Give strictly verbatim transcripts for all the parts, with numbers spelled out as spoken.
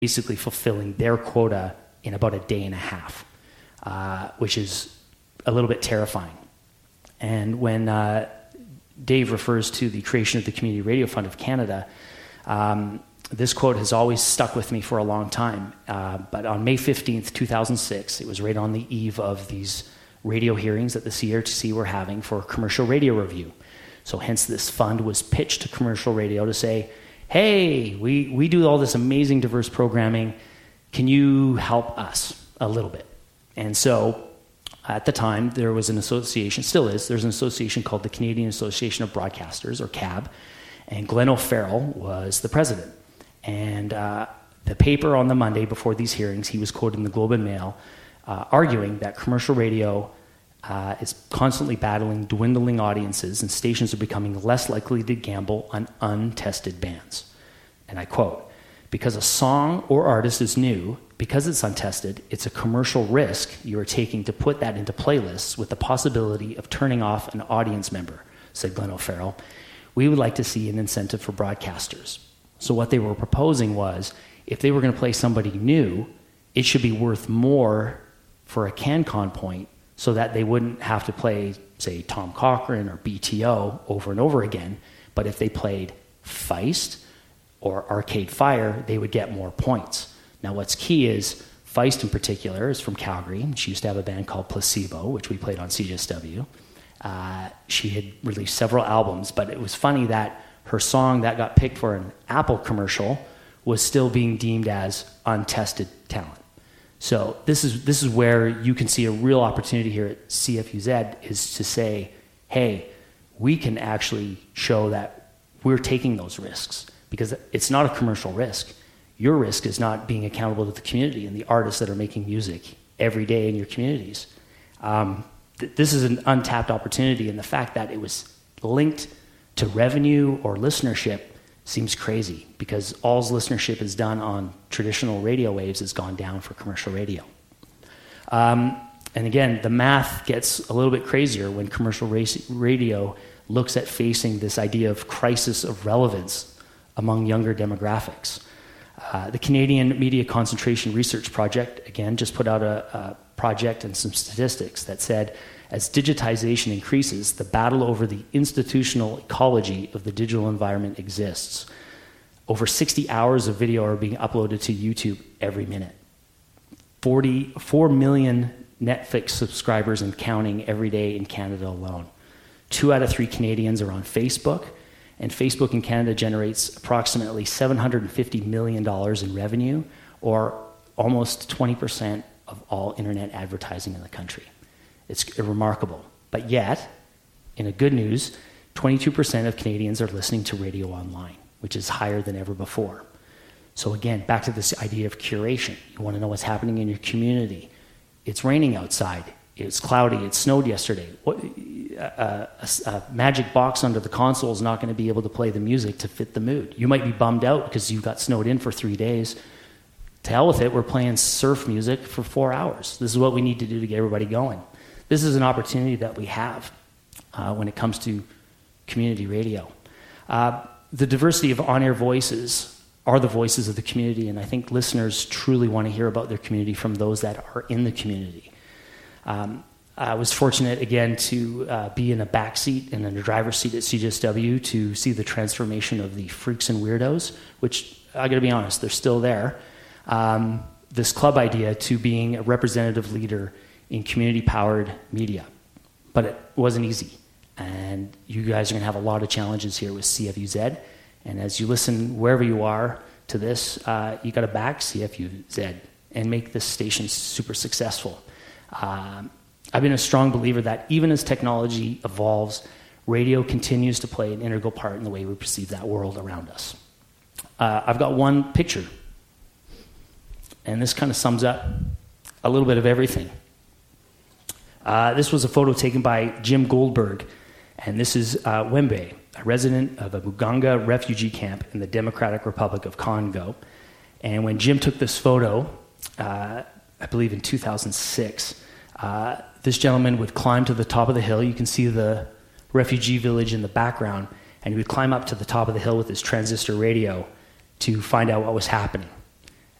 basically fulfilling their quota in about a day and a half, uh, which is a little bit terrifying. And when uh, Dave refers to the creation of the Community Radio Fund of Canada, um, this quote has always stuck with me for a long time. Uh, but on May fifteenth, two thousand six, it was right on the eve of these radio hearings that the C R T C were having for commercial radio review. So hence this fund was pitched to commercial radio to say, hey, we, we do all this amazing diverse programming. Can you help us a little bit? And so at the time, there was an association, still is, there's an association called the Canadian Association of Broadcasters, or C A B, and Glenn O'Farrell was the president. And uh, the paper on the Monday before these hearings, he was quoted in the Globe and Mail uh, arguing that commercial radio uh, is constantly battling dwindling audiences and stations are becoming less likely to gamble on untested bands. And I quote, because a song or artist is new, because it's untested, it's a commercial risk you are taking to put that into playlists with the possibility of turning off an audience member, said Glenn O'Farrell. We would like to see an incentive for broadcasters. So what they were proposing was, if they were going to play somebody new, it should be worth more for a CanCon point so that they wouldn't have to play, say, Tom Cochrane or B T O over and over again. But if they played Feist or Arcade Fire, they would get more points. Now what's key is, Feist in particular is from Calgary. She used to have a band called Placebo, which we played on C J S W. Uh, she had released several albums, but it was funny that her song that got picked for an Apple commercial was still being deemed as untested talent. So this is this is where you can see a real opportunity here at C F U Z, is to say, hey, we can actually show that we're taking those risks, because it's not a commercial risk. Your risk is not being accountable to the community and the artists that are making music every day in your communities. Um, th- this is an untapped opportunity, and the fact that it was linked to revenue or listenership seems crazy, because all's listenership is done on traditional radio waves has gone down for commercial radio. Um, and again, the math gets a little bit crazier when commercial race, radio looks at facing this idea of crisis of relevance among younger demographics. Uh, the Canadian Media Concentration Research Project, again, just put out a, a project and some statistics that said, as digitization increases, the battle over the institutional ecology of the digital environment exists. Over sixty hours of video are being uploaded to YouTube every minute. forty-four million Netflix subscribers and counting every day in Canada alone. Two out of three Canadians are on Facebook, and Facebook in Canada generates approximately seven hundred fifty million dollars in revenue, or almost twenty percent of all internet advertising in the country. It's remarkable. But yet, in a good news, twenty-two percent of Canadians are listening to radio online, which is higher than ever before. So again, back to this idea of curation. You want to know what's happening in your community. It's raining outside. It's cloudy. It snowed yesterday. What, a, a, a magic box under the console is not going to be able to play the music to fit the mood. You might be bummed out because you got snowed in for three days. To hell with it, we're playing surf music for four hours. This is what we need to do to get everybody going. This is an opportunity that we have uh, when it comes to community radio. Uh, the diversity of on-air voices are the voices of the community, and I think listeners truly want to hear about their community from those that are in the community. Um, I was fortunate, again, to uh, be in a back seat and in a driver's seat at C J S W to see the transformation of the Freaks and Weirdos, which, I got to be honest, they're still there. Um, this club idea to being a representative leader in community-powered media. But it wasn't easy. And you guys are going to have a lot of challenges here with C F U Z. And as you listen, wherever you are to this, uh, you got to back C F U Z and make this station super successful. Um, I've been a strong believer that even as technology evolves, radio continues to play an integral part in the way we perceive that world around us. Uh, I've got one picture. And this kind of sums up a little bit of everything. Uh, this was a photo taken by Jim Goldberg, and this is uh, Wembe, a resident of a Muganga refugee camp in the Democratic Republic of Congo. And when Jim took this photo, uh, I believe in two thousand six, uh, this gentleman would climb to the top of the hill. You can see the refugee village in the background, and he would climb up to the top of the hill with his transistor radio to find out what was happening.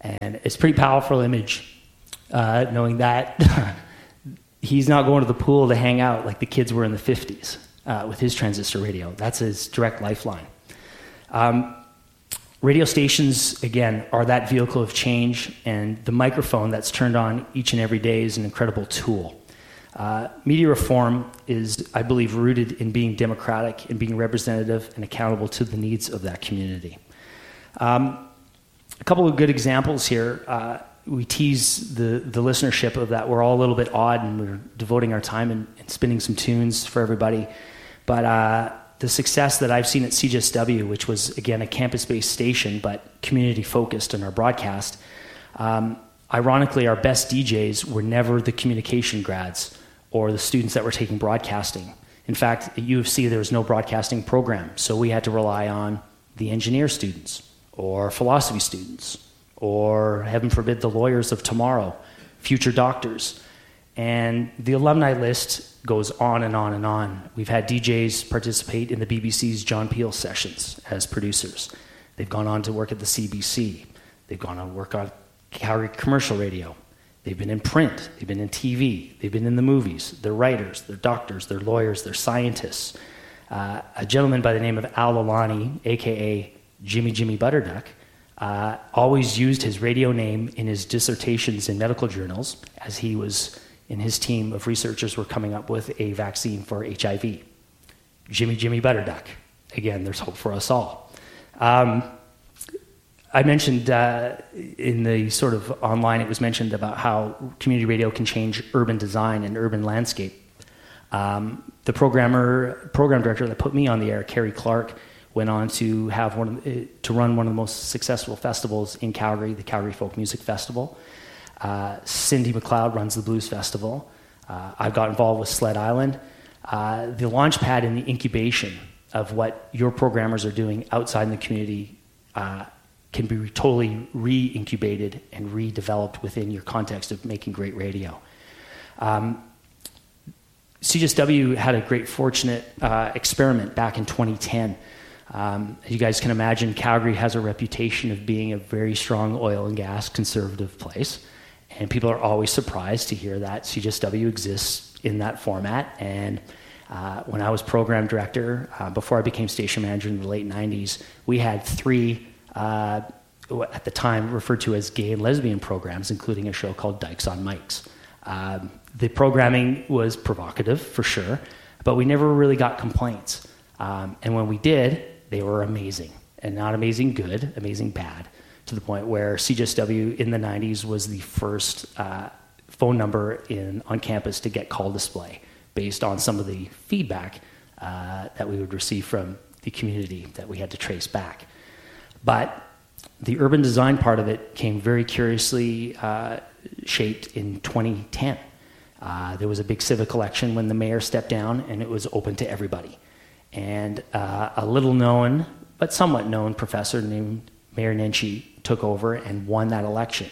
And it's a pretty powerful image, uh, knowing that he's not going to the pool to hang out like the kids were in the fifties uh, with his transistor radio. That's his direct lifeline. Um, radio stations, again, are that vehicle of change, and the microphone that's turned on each and every day is an incredible tool. Uh, media reform is, I believe, rooted in being democratic and being representative and accountable to the needs of that community. Um, a couple of good examples here. Uh, we tease the, the listenership of that. We're all a little bit odd, and we're devoting our time and, and spinning some tunes for everybody. But uh, the success that I've seen at C J S W, which was, again, a campus-based station, but community-focused in our broadcast, um, ironically, our best D Js were never the communication grads or the students that were taking broadcasting. In fact, at U of C, there was no broadcasting program, so we had to rely on the engineer students or philosophy students or, heaven forbid, the lawyers of tomorrow, future doctors. And the alumni list goes on and on and on. We've had D Js participate in the B B C's John Peel sessions as producers. They've gone on to work at the C B C. They've gone on to work on Calgary Commercial Radio. They've been in print, they've been in T V, they've been in the movies. They're writers, they're doctors, they're lawyers, they're scientists. Uh, a gentleman by the name of Al Alani, a k a. Jimmy Jimmy Butterduck, uh, always used his radio name in his dissertations in medical journals as he was, and his team of researchers were coming up with a vaccine for H I V. Jimmy Jimmy Butterduck. Again, there's hope for us all. Um, I mentioned uh, in the sort of online, it was mentioned about how community radio can change urban design and urban landscape. Um, the programmer, program director that put me on the air, Kerry Clark, went on to have one of the, to run one of the most successful festivals in Calgary, the Calgary Folk Music Festival. Uh, Cindy McLeod runs the Blues Festival. Uh, I've got involved with Sled Island. Uh, the launch pad and the incubation of what your programmers are doing outside in the community uh, can be totally re-incubated and redeveloped within your context of making great radio. Um, C J S W had a great fortunate uh, experiment back in twenty ten. Um, you guys can imagine Calgary has a reputation of being a very strong oil and gas conservative place, and people are always surprised to hear that C J S W exists in that format. And uh, when I was program director, uh, before I became station manager in the late nineties, we had three Uh, at the time referred to as gay and lesbian programs, including a show called Dykes on Mics. Um, the programming was provocative, for sure, but we never really got complaints. Um, and when we did, they were amazing. And not amazing good, amazing bad, to the point where C J S W in the nineties was the first uh, phone number in on campus to get call display based on some of the feedback uh, that we would receive from the community that we had to trace back. But the urban design part of it came very curiously uh, shaped in twenty ten. Uh, there was a big civic election when the mayor stepped down, and it was open to everybody. And uh, a little known, but somewhat known professor named Mayor Nenshi took over and won that election.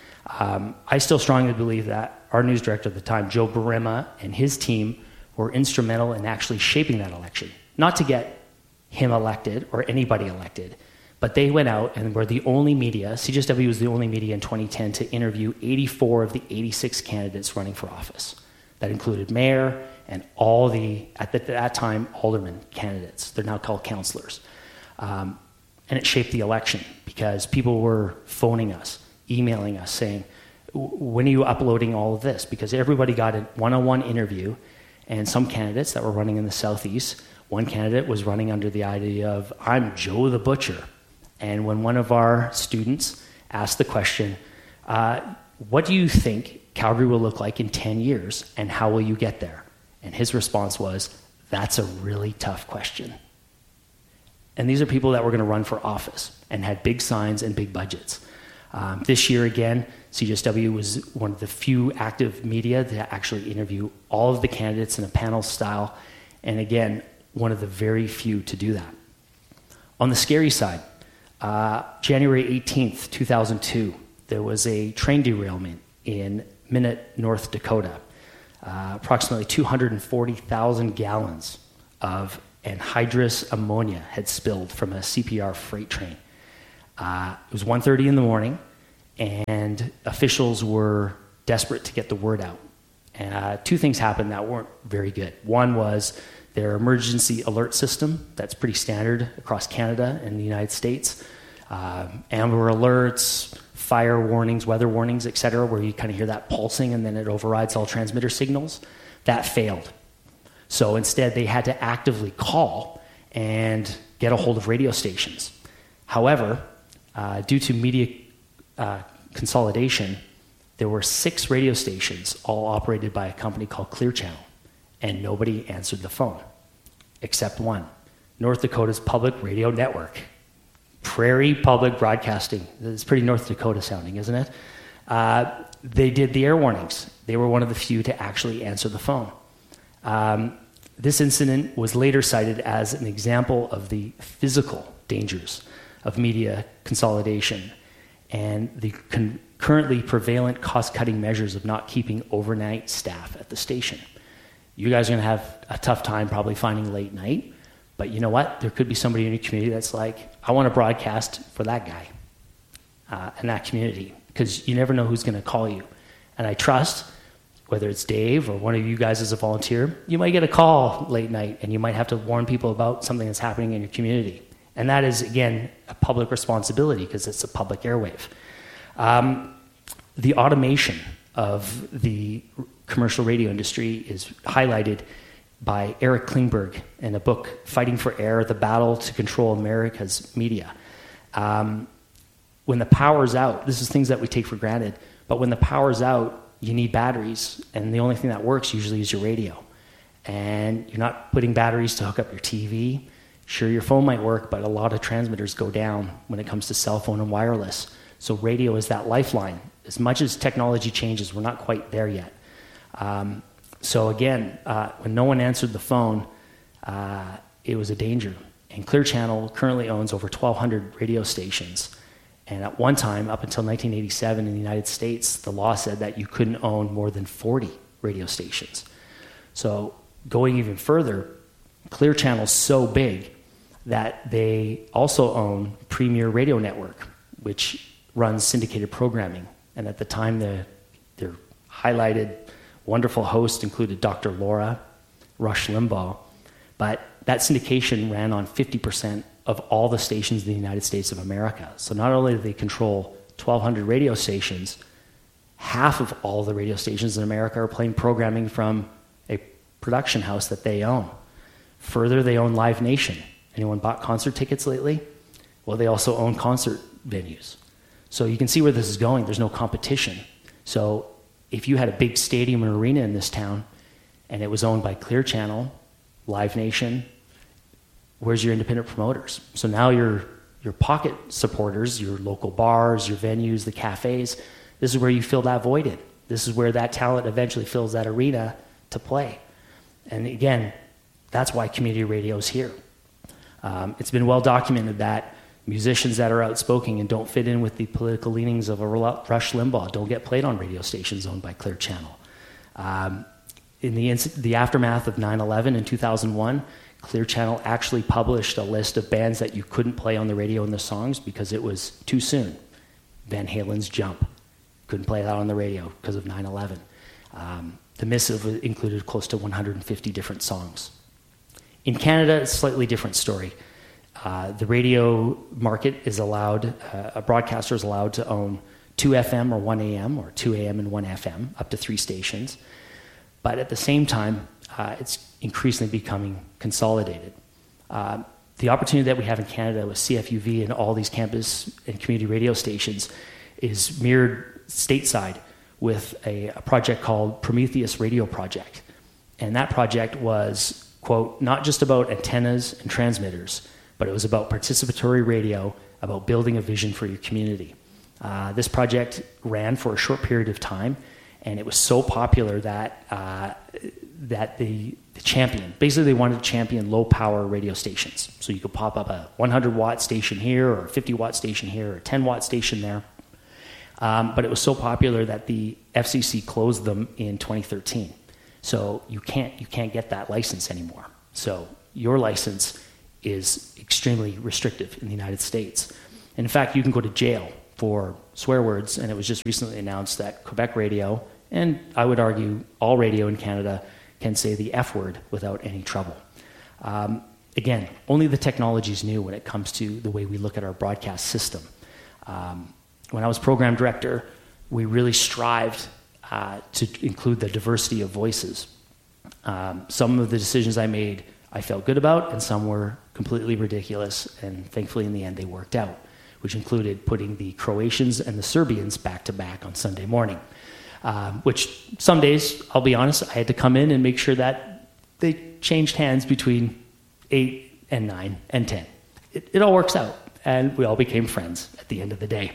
Um, I still strongly believe that our news director at the time, Joe Barima, and his team were instrumental in actually shaping that election. Not to get him elected or anybody elected, but they went out and were the only media, C J S W was the only media in twenty ten to interview eighty-four of the eighty-six candidates running for office. That included mayor and all the, at the, that time, alderman candidates. They're now called councillors. Um, and it shaped the election because people were phoning us, emailing us, saying, when are you uploading all of this? Because everybody got a one-on-one interview, and some candidates that were running in the southeast, one candidate was running under the idea of, I'm Joe the Butcher. And when one of our students asked the question, uh, what do you think Calgary will look like in ten years, and how will you get there? And his response was, that's a really tough question. And these are people that were going to run for office and had big signs and big budgets. Um, this year, again, C J S W was one of the few active media to actually interview all of the candidates in a panel style, and again, one of the very few to do that. On the scary side, Uh, January eighteenth, two thousand two, there was a train derailment in Minot, North Dakota. Uh, approximately two hundred forty thousand gallons of anhydrous ammonia had spilled from a C P R freight train. Uh, it was one thirty in the morning, and officials were desperate to get the word out. And uh, two things happened that weren't very good. One was their emergency alert system, that's pretty standard across Canada and the United States. Uh, amber alerts, fire warnings, weather warnings, et cetera, where you kind of hear that pulsing and then it overrides all transmitter signals. That failed. So instead, they had to actively call and get a hold of radio stations. However, uh, due to media uh, consolidation, there were six radio stations, all operated by a company called Clear Channel, and nobody answered the phone, except one, North Dakota's Public Radio Network. Prairie Public Broadcasting. It's pretty North Dakota sounding, isn't it? Uh, they did the air warnings. They were one of the few to actually answer the phone. Um, this incident was later cited as an example of the physical dangers of media consolidation and the con- currently prevalent cost-cutting measures of not keeping overnight staff at the station. You guys are going to have a tough time probably finding late night, but you know what? There could be somebody in your community that's like, I want to broadcast for that guy uh, in that community, because you never know who's going to call you. And I trust, whether it's Dave or one of you guys as a volunteer, you might get a call late night and you might have to warn people about something that's happening in your community. And that is, again, a public responsibility because it's a public airwave. Um, the automation of the commercial radio industry is highlighted by Eric Klingberg in a book, Fighting for Air, The Battle to Control America's Media. Um, when the power's out, this is things that we take for granted, but when the power's out, you need batteries, and the only thing that works usually is your radio. And you're not putting batteries to hook up your T V. Sure, your phone might work, but a lot of transmitters go down when it comes to cell phone and wireless. So radio is that lifeline. As much as technology changes, we're not quite there yet. Um, so again, uh, when no one answered the phone, uh, it was a danger. And Clear Channel currently owns over twelve hundred radio stations. And at one time, up until nineteen eighty-seven in the United States, the law said that you couldn't own more than forty radio stations. So going even further, Clear Channel's so big that they also own Premier Radio Network, which runs syndicated programming. And at the time, the, their highlighted wonderful host included Doctor Laura, Rush Limbaugh. But that syndication ran on fifty percent of all the stations in the United States of America. So not only do they control twelve hundred radio stations, half of all the radio stations in America are playing programming from a production house that they own. Further, they own Live Nation. Anyone bought concert tickets lately? Well, they also own concert venues. So you can see where this is going. There's no competition. So if you had a big stadium and arena in this town, and it was owned by Clear Channel, Live Nation, where's your independent promoters? So now your your pocket supporters, your local bars, your venues, the cafes, this is where you fill that void in. This is where that talent eventually fills that arena to play. And again, that's why community radio is here. Um, it's been well documented that musicians that are outspoken and don't fit in with the political leanings of a Rush Limbaugh don't get played on radio stations owned by Clear Channel. Um, in the, ins- the aftermath of nine eleven in two thousand one, Clear Channel actually published a list of bands that you couldn't play on the radio in the songs because it was too soon. Van Halen's Jump. Couldn't play that on the radio because of nine eleven. Um, the missive included close to one hundred fifty different songs. In Canada, it's a slightly different story. Uh, the radio market is allowed, uh, a broadcaster is allowed to own two F M or one A M, or two A M and one F M, up to three stations. But at the same time, uh, it's increasingly becoming consolidated. Uh, the opportunity that we have in Canada with C F U V and all these campus and community radio stations is mirrored stateside with a, a project called Prometheus Radio Project. And that project was, quote, not just about antennas and transmitters, but it was about participatory radio, about building a vision for your community. Uh, this project ran for a short period of time, and it was so popular that uh, that the, the champion, basically they wanted to champion low-power radio stations. So you could pop up a one hundred watt station here, or a fifty watt station here, or a ten watt station there. Um, but it was so popular that the F C C closed them in twenty thirteen. So you can't you can't get that license anymore. So your license is extremely restrictive in the United States. And in fact, you can go to jail for swear words, and it was just recently announced that Quebec radio, and I would argue all radio in Canada, can say the F word without any trouble. Um, again, only the technology is new when it comes to the way we look at our broadcast system. Um, when I was program director, we really strived uh, to include the diversity of voices. Um, some of the decisions I made I felt good about, and some were completely ridiculous, and thankfully in the end they worked out, which included putting the Croatians and the Serbians back to back on Sunday morning, um, which some days, I'll be honest, I had to come in and make sure that they changed hands between eight and nine and ten. It, it all works out, and we all became friends at the end of the day.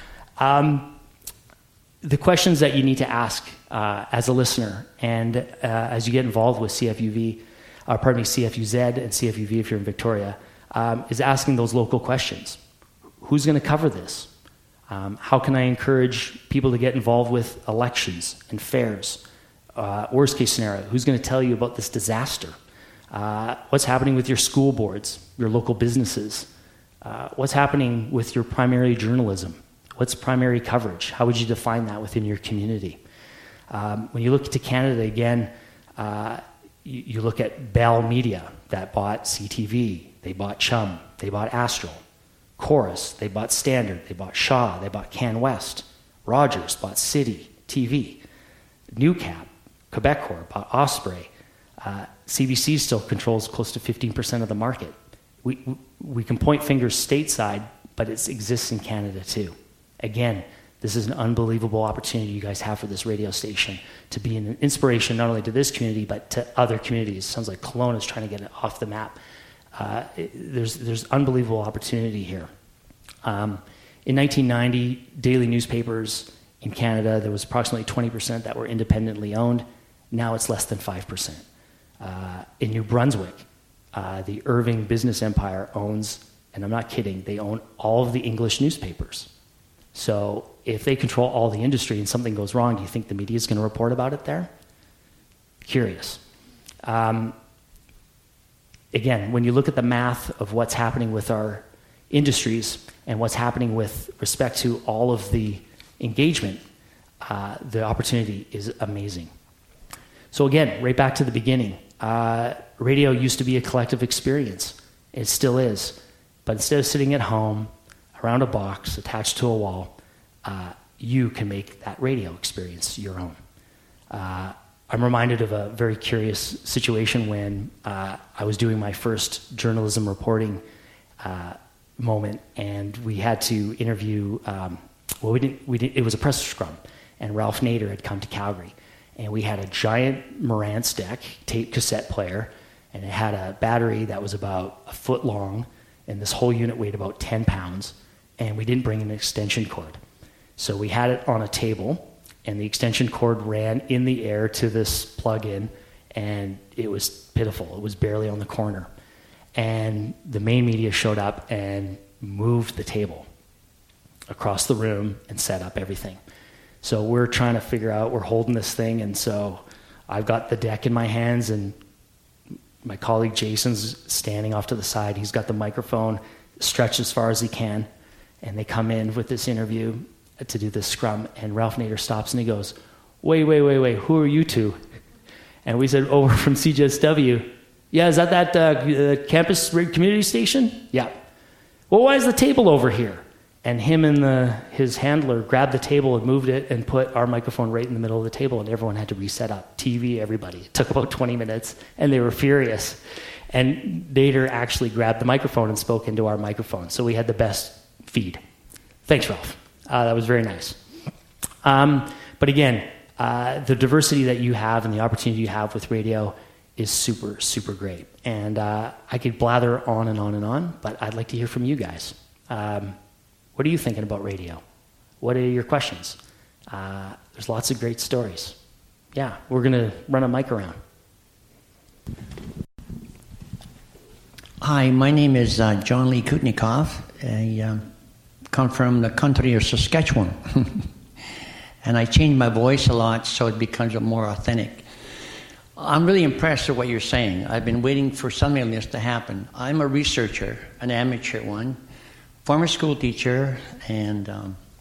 Um, the questions that you need to ask uh, as a listener, and uh, as you get involved with C F U V, uh, pardon me, C F U Z and C F U V if you're in Victoria, um, is asking those local questions. Who's going to cover this? Um, how can I encourage people to get involved with elections and fairs? Uh, worst case scenario, who's going to tell you about this disaster? Uh, what's happening with your school boards, your local businesses? Uh, what's happening with your primary journalism? What's primary coverage? How would you define that within your community? Um, when you look to Canada again, uh, you, you look at Bell Media that bought C T V, they bought Chum, they bought Astral, Chorus, they bought Standard, they bought Shaw, they bought CanWest, Rogers bought City T V, Newcap, Quebecor bought Osprey, uh, C B C still controls close to fifteen percent of the market. We, we can point fingers stateside, but it exists in Canada too. Again, this is an unbelievable opportunity you guys have for this radio station to be an inspiration not only to this community, but to other communities. Sounds like Kelowna is trying to get it off the map. Uh, it, there's, there's unbelievable opportunity here. Um, in nineteen ninety, daily newspapers in Canada, there was approximately twenty percent that were independently owned. Now it's less than five percent. Uh, in New Brunswick, uh, the Irving business empire owns, and I'm not kidding, they own all of the English newspapers. So if they control all the industry and something goes wrong, do you think the media is going to report about it there? Curious. Um, again, when you look at the math of what's happening with our industries and what's happening with respect to all of the engagement, uh, the opportunity is amazing. So again, right back to the beginning, uh, radio used to be a collective experience. It still is. But instead of sitting at home, around a box, attached to a wall, uh, you can make that radio experience your own. Uh, I'm reminded of a very curious situation when uh, I was doing my first journalism reporting uh, moment, and we had to interview, um, well, we didn't, we didn't, it was a press scrum, and Ralph Nader had come to Calgary, and we had a giant Marantz deck, tape cassette player, and it had a battery that was about a foot long, and this whole unit weighed about ten pounds, and we didn't bring an extension cord. So we had it on a table, and the extension cord ran in the air to this plug-in, and it was pitiful. It was barely on the corner. And the main media showed up and moved the table across the room and set up everything. So we're trying to figure out, we're holding this thing, and so I've got the deck in my hands, and my colleague Jason's standing off to the side. He's got the microphone stretched as far as he can, and they come in with this interview to do this scrum, and Ralph Nader stops and he goes, wait, wait, wait, wait, who are you two? And we said, oh, we're from C J S W. Yeah, is that that uh, campus community station? Yeah. Well, why is the table over here? And him and the, his handler grabbed the table and moved it and put our microphone right in the middle of the table, and everyone had to reset up. T V, everybody. It took about twenty minutes, and they were furious. And Nader actually grabbed the microphone and spoke into our microphone, so we had the best feed. Thanks, Ralph. Uh, that was very nice. Um, but again, uh, the diversity that you have and the opportunity you have with radio is super, super great. And uh, I could blather on and on and on, but I'd like to hear from you guys. Um, what are you thinking about radio? What are your questions? Uh, there's lots of great stories. Yeah, we're going to run a mic around. Hi, my name is uh, John Lee Kutnikoff. I uh, come from the country of Saskatchewan. And I change my voice a lot so it becomes more authentic. I'm really impressed with what you're saying. I've been waiting for something like this to happen. I'm a researcher, an amateur one, former school teacher, and um,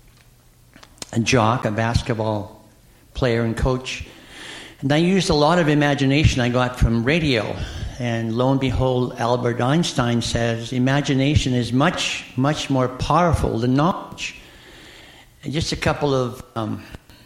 a jock, a basketball player and coach. And I used a lot of imagination I got from radio. And lo and behold, Albert Einstein says imagination is much, much more powerful than knowledge. And just a couple of um,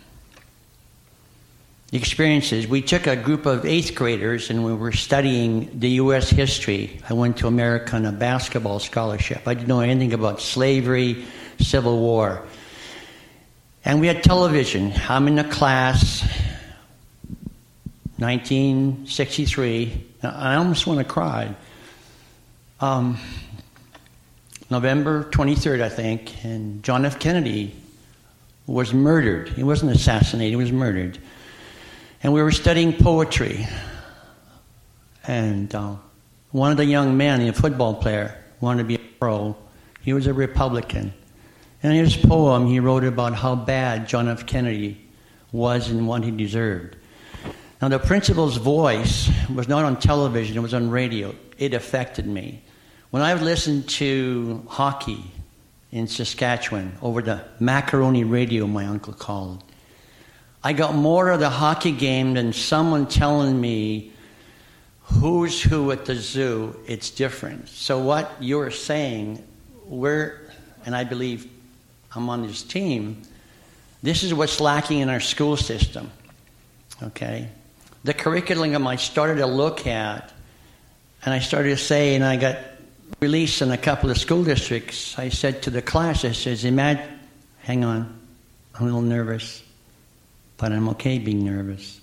experiences. We took a group of eighth graders and we were studying the U S history. I went to America on a basketball scholarship. I didn't know anything about slavery, Civil War. And we had television. I'm in a class, nineteen sixty-three. I almost want to cry. Um, November twenty-third, I think, and John F. Kennedy was murdered. He wasn't assassinated, he was murdered. And we were studying poetry. And uh, one of the young men, a football player, wanted to be a pro. He was a Republican. And in his poem, he wrote about how bad John F. Kennedy was and what he deserved. Now, the principal's voice was not on television, it was on radio. It affected me. When I listened to hockey in Saskatchewan over the macaroni radio my uncle called, I got more of the hockey game than someone telling me who's who at the zoo. It's different. So what you're saying, we're, and I believe I'm on this team, this is what's lacking in our school system, okay? The curriculum I started to look at, and I started to say, and I got released in a couple of school districts, I said to the class, I says, imagine, hang on, I'm a little nervous, but I'm okay being nervous.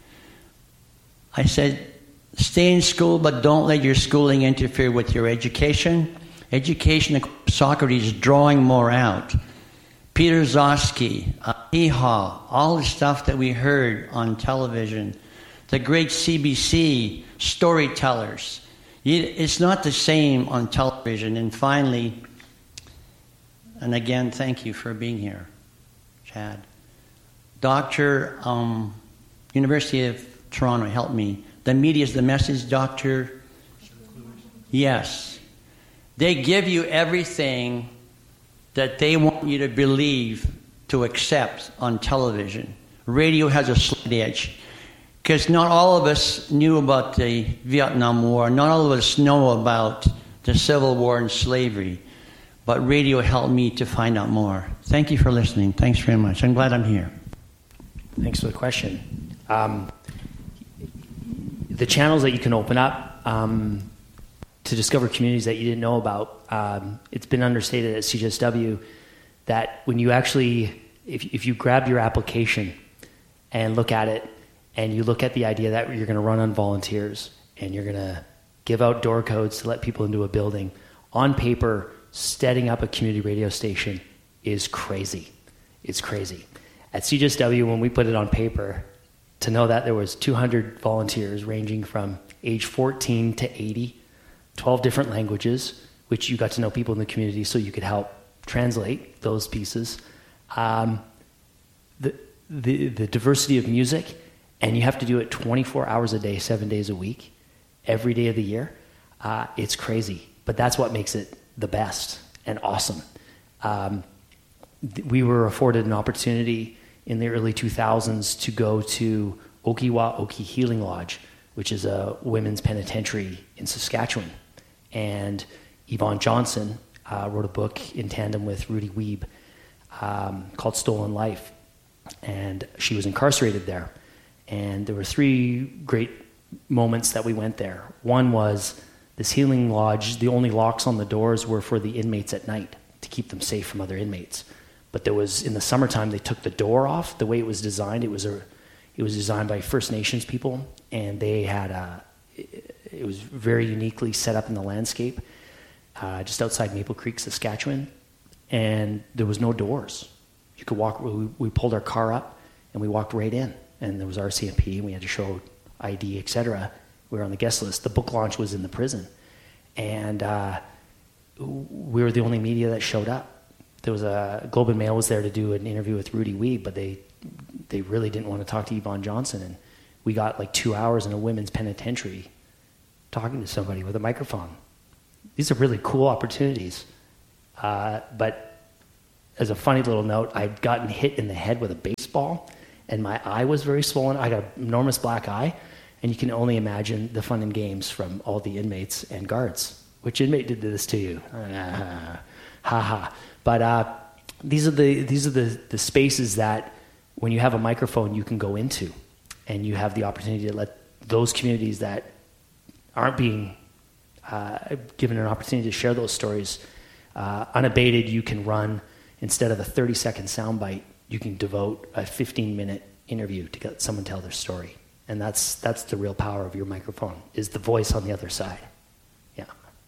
I said, stay in school, but don't let your schooling interfere with your education. Education, Socrates is drawing more out. Peter Zosky, uh, Hee-Haw, all the stuff that we heard on television, the great C B C storytellers. It's not the same on television. And finally, and again, thank you for being here, Chad. Doctor, um, University of Toronto, help me. The media is the message, Doctor Yes. They give you everything that they want you to believe, to accept on television. Radio has a slight edge. Because not all of us knew about the Vietnam War. Not all of us know about the Civil War and slavery. But radio helped me to find out more. Thank you for listening. Thanks very much. I'm glad I'm here. Thanks for the question. Um, the channels that you can open up um, to discover communities that you didn't know about, um, it's been understated at C J S W that when you actually, if, if you grab your application and look at it, and you look at the idea that you're going to run on volunteers and you're going to give out door codes to let people into a building, on paper, setting up a community radio station is crazy. It's crazy. At C J S W, when we put it on paper, to know that there was two hundred volunteers ranging from age fourteen to eighty, twelve different languages, which you got to know people in the community so you could help translate those pieces. Um, the, the, the diversity of music, and you have to do it twenty-four hours a day, seven days a week, every day of the year. Uh, it's crazy, but that's what makes it the best and awesome. Um, th- we were afforded an opportunity in the early two thousands to go to Okiwa Oki Healing Lodge, which is a women's penitentiary in Saskatchewan. And Yvonne Johnson uh, wrote a book in tandem with Rudy Wiebe um, called Stolen Life. And she was incarcerated there. And there were three great moments that we went there. One was this healing lodge, the only locks on the doors were for the inmates at night to keep them safe from other inmates. But there was, in the summertime, they took the door off. The way it was designed, it was a, it was designed by First Nations people, and they had a, it, it was very uniquely set up in the landscape, uh, just outside Maple Creek, Saskatchewan, and there was no doors. You could walk, we, we pulled our car up, and we walked right in, and there was R C M P, and we had to show I D, et cetera. We were on the guest list. The book launch was in the prison, and uh, we were the only media that showed up. There was a Globe and Mail was there to do an interview with Rudy Wiebe, but they they really didn't want to talk to Yvonne Johnson, and we got like two hours in a women's penitentiary talking to somebody with a microphone. These are really cool opportunities, uh, but as a funny little note, I'd gotten hit in the head with a baseball, and my eye was very swollen. I got an enormous black eye, and you can only imagine the fun and games from all the inmates and guards. Which inmate did this to you? Uh, ha ha. But uh, these are the these are the, the spaces that when you have a microphone you can go into, and you have the opportunity to let those communities that aren't being uh, given an opportunity to share those stories uh, unabated. You can run, instead of a thirty second soundbite, you can devote a fifteen minute interview to get someone tell their story. And that's that's the real power of your microphone, is the voice on the other side. Yeah.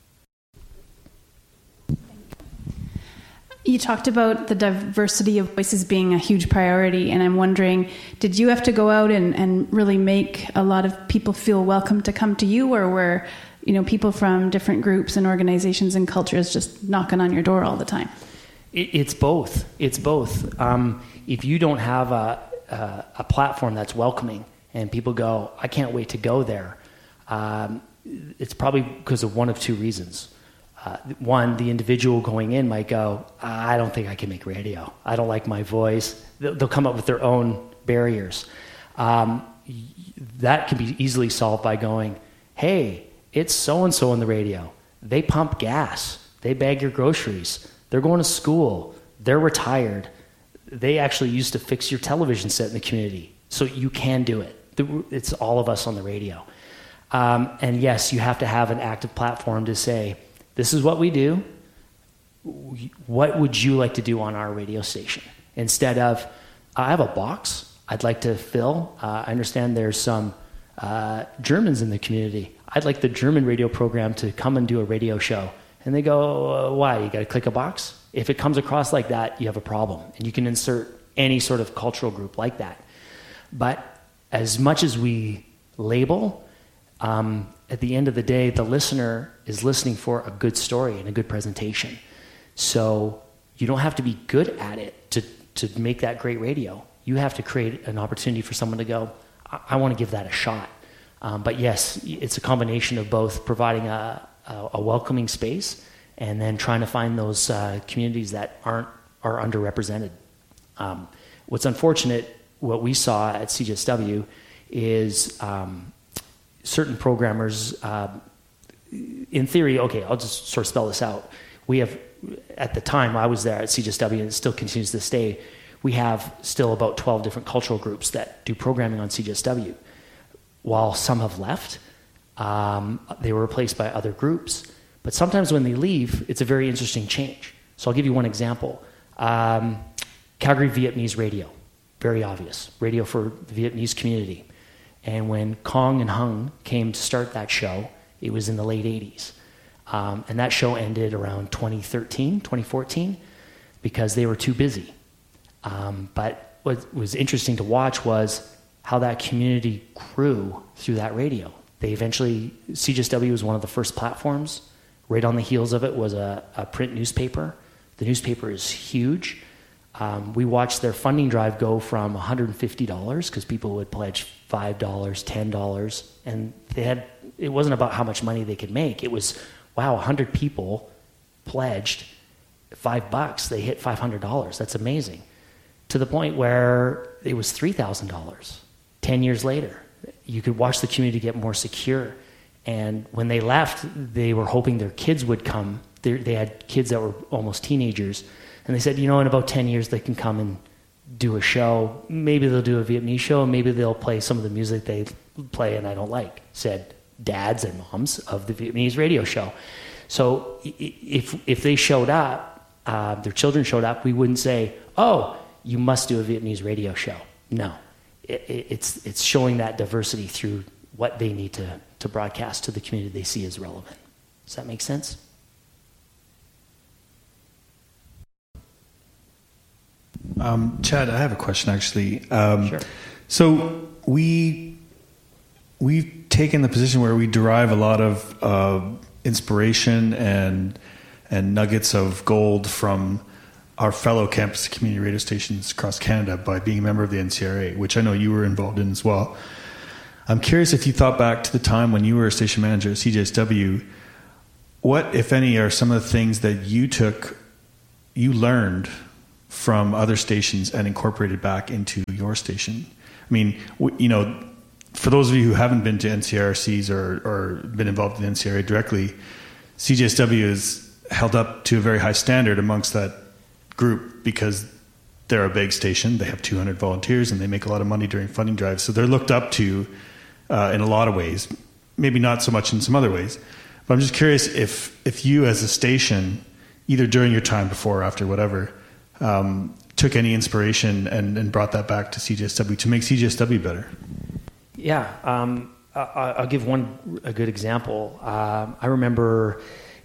You talked about the diversity of voices being a huge priority, and I'm wondering, did you have to go out and, and really make a lot of people feel welcome to come to you, or were, you know, people from different groups and organizations and cultures just knocking on your door all the time? It, it's both. It's both. Um, if you don't have a, a, a platform that's welcoming and people go, I can't wait to go there, um, it's probably because of one of two reasons. Uh, one, the individual going in might go, I don't think I can make radio. I don't like my voice. They'll, they'll come up with their own barriers. Um, that can be easily solved by going, hey, it's so-and-so on the radio. They pump gas. They bag your groceries. They're going to school. They're retired. They actually used to fix your television set in the community. So you can do it. It's all of us on the radio. Um, and yes, you have to have an active platform to say, this is what we do. What would you like to do on our radio station? Instead of, I have a box I'd like to fill. Uh, I understand there's some uh, Germans in the community. I'd like the German radio program to come and do a radio show. And they go, uh, why? You got to click a box? If it comes across like that, you have a problem. And you can insert any sort of cultural group like that. But as much as we label, um, at the end of the day, the listener is listening for a good story and a good presentation. So you don't have to be good at it to, to make that great radio. You have to create an opportunity for someone to go, I, I want to give that a shot. Um, but yes, it's a combination of both providing a, a, a welcoming space and then trying to find those uh, communities that aren't are underrepresented. Um, what's unfortunate, what we saw at C J S W is um, certain programmers, uh, in theory, okay, I'll just sort of spell this out. We have, at the time I was there at C J S W, and it still continues to this day, we have still about twelve different cultural groups that do programming on C J S W. While some have left, um, they were replaced by other groups. But sometimes when they leave, it's a very interesting change. So I'll give you one example. Um, Calgary Vietnamese Radio, very obvious, radio for the Vietnamese community. And when Kong and Hung came to start that show, it was in the late eighties. Um, and that show ended around twenty thirteen, twenty fourteen, because they were too busy. Um, but what was interesting to watch was how that community grew through that radio. They eventually, C J S W was one of the first platforms. Right on the heels of it was a, a print newspaper. The newspaper is huge. Um, we watched their funding drive go from one hundred fifty dollars because people would pledge five dollars, ten dollars, and they had, it wasn't about how much money they could make. It was, wow, one hundred people pledged five bucks. They hit five hundred dollars. That's amazing. To the point where it was three thousand dollars. Ten years later, you could watch the community get more secure. And when they left, they were hoping their kids would come. They, they had kids that were almost teenagers. And they said, you know, in about ten years, they can come and do a show. Maybe they'll do a Vietnamese show. Maybe they'll play some of the music they play and I don't like, said dads and moms of the Vietnamese radio show. So if if they showed up, uh, their children showed up, we wouldn't say, oh, you must do a Vietnamese radio show. No. It, it, it's it's showing that diversity through what they need to, to broadcast to the community they see as relevant. Does that make sense? Um, Chad, I have a question actually. Um, sure. So we we've taken the position where we derive a lot of uh, inspiration and and nuggets of gold from our fellow campus community radio stations across Canada by being a member of the N C R A, which I know you were involved in as well. I'm curious if you thought back to the time when you were a station manager at C J S W, what, if any, are some of the things that you took, you learned from other stations and incorporated back into your station? I mean, w- you know, for those of you who haven't been to N C R R Cs or, or been involved in N C R A directly, C J S W is held up to a very high standard amongst that group because they're a big station. They have two hundred volunteers and they make a lot of money during funding drives. So they're looked up to uh, in a lot of ways, maybe not so much in some other ways. But I'm just curious if, if you as a station, either during your time, before or after, whatever, um, took any inspiration and, and brought that back to C J S W to make C J S W better. Yeah, um, I, I'll give one a good example. Um, I remember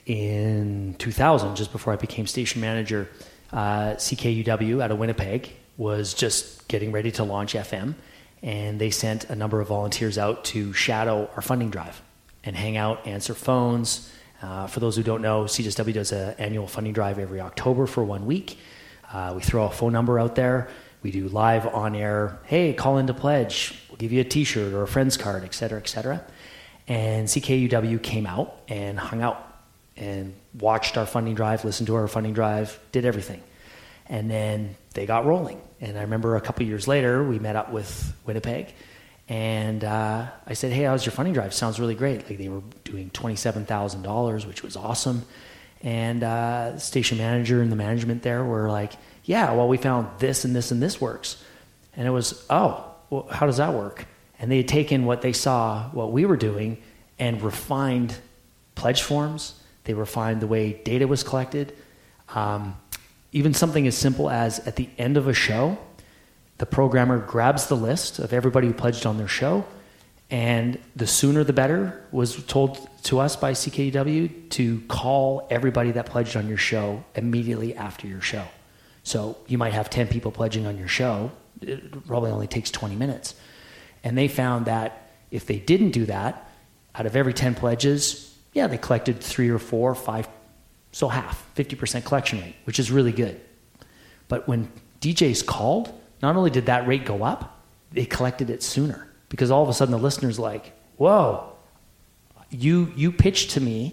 in two thousand, just before I became station manager, uh, C K U W out of Winnipeg was just getting ready to launch F M, and they sent a number of volunteers out to shadow our funding drive and hang out, answer phones. Uh, for those who don't know, C J S W does an annual funding drive every October for one week. Uh, we throw a phone number out there. We do live on-air, hey, call in to pledge. We'll give you a T-shirt or a friend's card, et cetera, et cetera. And C K U W came out and hung out and watched our funding drive, listened to our funding drive, did everything. And then they got rolling. And I remember a couple years later, we met up with Winnipeg, and uh, I said, hey, how's your funding drive? Sounds really great. Like, they were doing twenty-seven thousand dollars, which was awesome. And uh, the station manager and the management there were like, yeah, well, we found this and this and this works. And it was, oh, well, how does that work? And they had taken what they saw, what we were doing, and refined pledge forms. They refined the way data was collected. Um, even something as simple as at the end of a show, the programmer grabs the list of everybody who pledged on their show, and the sooner the better was told to us by C K U W to call everybody that pledged on your show immediately after your show. So you might have ten people pledging on your show. It probably only takes twenty minutes. And they found that if they didn't do that, out of every ten pledges, yeah, they collected three or four, five, so half, fifty percent collection rate, which is really good. But when D Js called, not only did that rate go up, they collected it sooner. Because all of a sudden the listener's like, whoa, you you pitched to me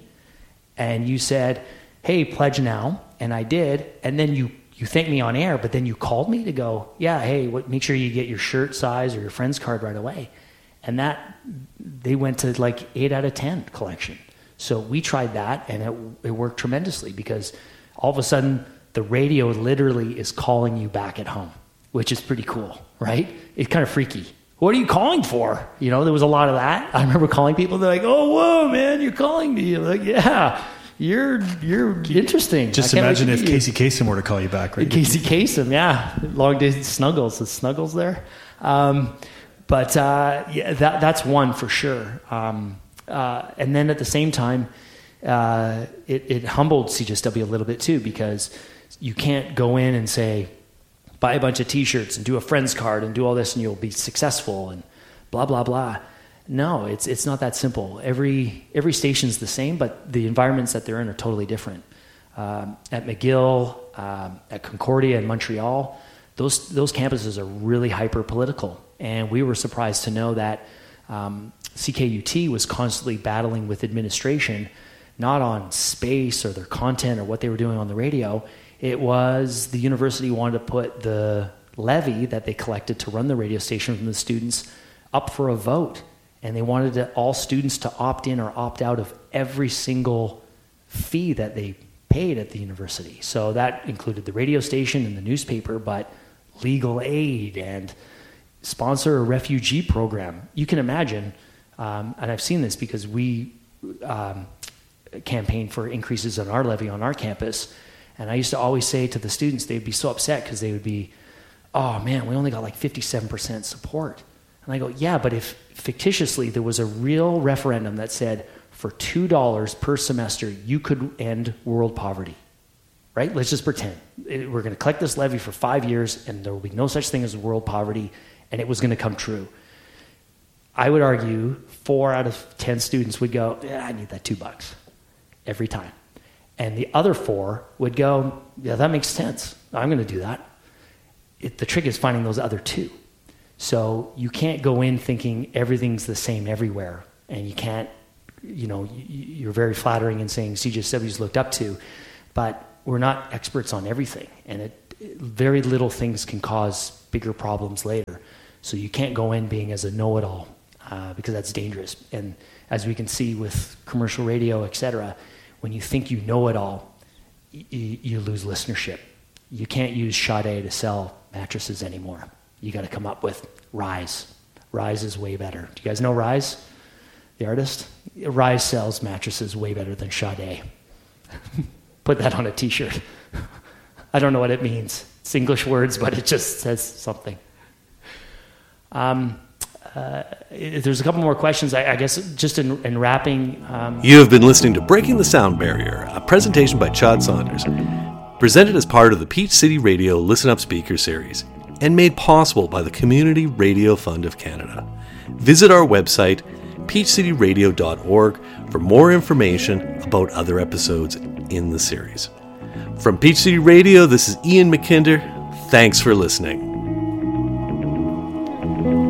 and you said, hey, pledge now, and I did, and then you You thanked me on air, but then you called me to go, yeah, hey, what, make sure you get your shirt size or your friend's card right away. And that, they went to like eight out of ten collection. So we tried that, and it, it worked tremendously, because all of a sudden the radio literally is calling you back at home, which is pretty cool, right? It's kind of freaky. What are you calling for? You know, there was a lot of that. I remember calling people, they're like, oh, whoa, man, you're calling me. I'm like, yeah. You're you're interesting. Just imagine if Casey Kasem were to call you back, right? Casey Kasem, yeah, long days Snuggles, the Snuggles there. Um, but uh, yeah, that that's one for sure. Um, uh, and then at the same time, uh, it, it humbled C J S W a little bit too, because you can't go in and say, buy a bunch of T-shirts and do a friend's card and do all this and you'll be successful and blah blah blah. No, it's it's not that simple. Every every station's the same, but the environments that they're in are totally different. Um, at McGill, um, at Concordia, and Montreal, those those campuses are really hyper political, and we were surprised to know that um, C K U T was constantly battling with administration, not on space or their content or what they were doing on the radio. It was the university wanted to put the levy that they collected to run the radio station from the students up for a vote. And they wanted to, all students to opt in or opt out of every single fee that they paid at the university. So that included the radio station and the newspaper, but legal aid and sponsor a refugee program. You can imagine, um, and I've seen this because we um, campaigned for increases in our levy on our campus. And I used to always say to the students, they'd be so upset because they would be, oh man, we only got like fifty-seven percent support. And I go, yeah, but if fictitiously there was a real referendum that said for two dollars per semester, you could end world poverty, right? Let's just pretend. It, we're going to collect this levy for five years and there will be no such thing as world poverty, and it was going to come true. I would argue four out of ten students would go, yeah, I need that two bucks every time. And the other four would go, yeah, that makes sense. I'm going to do that. It, the trick is finding those other two. So you can't go in thinking everything's the same everywhere, and you can't, you know, you're very flattering in saying C J S W's looked up to, but we're not experts on everything. And it, very little things can cause bigger problems later. So you can't go in being as a know-it-all uh, because that's dangerous. And as we can see with commercial radio, et cetera, when you think you know it all, y- you lose listenership. You can't use Sade to sell mattresses anymore. You got to come up with Rise. Rise is way better. Do you guys know Rise, the artist? Rise sells mattresses way better than Sade. Put that on a t-shirt. I don't know what it means. It's English words, but it just says something. Um, uh, there's a couple more questions. I, I guess just in, in wrapping. Um, you have been listening to Breaking the Sound Barrier, a presentation by Chad Saunders, presented as part of the Peach City Radio Listen Up Speaker Series, and made possible by the Community Radio Fund of Canada. Visit our website, peach city radio dot org, for more information about other episodes in the series. From Peach City Radio, this is Ian McKinder. Thanks for listening.